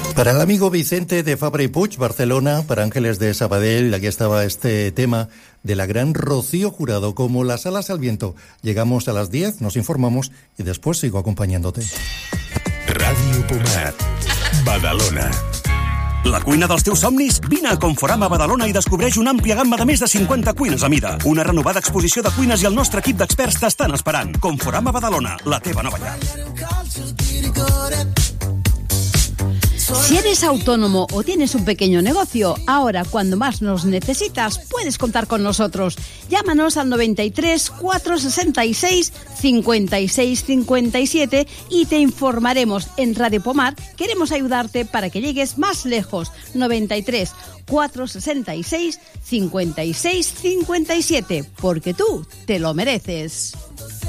Para el amigo Vicente de Fabra y Puig, Barcelona, para Ángeles de Sabadell, aquí estaba este tema de la gran Rocío Jurado, como las alas al viento. Llegamos a las 10, nos informamos y después sigo acompanyándote. Ràdio Pomar, Badalona. La cuina dels teus somnis? Vine a Conforama Badalona i descobreix una àmplia gamma de més de 50 cuines a mida. Una renovada exposició de cuines i el nostre equip d'experts t'estan esperant. Conforama Badalona, la teva nova llar. Si eres autónomo o tienes un pequeño negocio, ahora cuando más nos necesitas, puedes contar con nosotros. Llámanos al 93 466 56 57 y te informaremos. En Radio Pomar queremos ayudarte para que llegues más lejos. 93 466 56 57, porque tú te lo mereces.